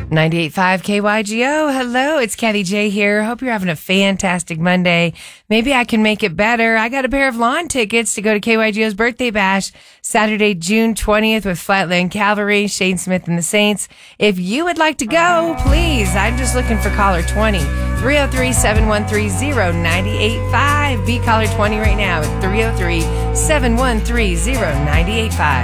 98.5 KYGO. Hello, it's Kathy J here. Hope you're having a fantastic Monday. Maybe I can make it better. I got a pair of lawn tickets to go to KYGO's birthday bash Saturday, June 20th with Flatland Cavalry, Shane Smith and the Saints. If you would like to go, please. I'm just looking for caller 20. 303-713-0985. Be caller 20 right now at 303-713-0985.